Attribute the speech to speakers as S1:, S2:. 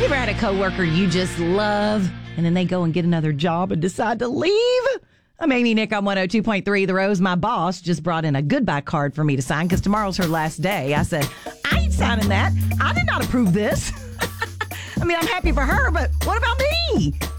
S1: You ever had a coworker you just love, and then they go and get another job and decide to leave? I'm Amy Nick on 102.3 The Rose. My boss just brought in a goodbye card for me to sign because tomorrow's her last day. I said, I ain't signing that. I did not approve this. I mean, I'm happy for her, but what about me?